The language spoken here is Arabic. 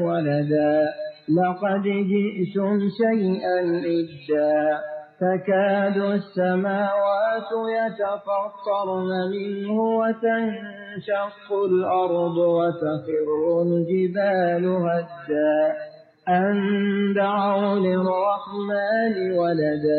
ولدا لقد جئتم شيئا إدا تكاد السماوات يتفطرن منه وتنشق الأرض وتخر الجبال هدا أن دعوا للرحمن ولدا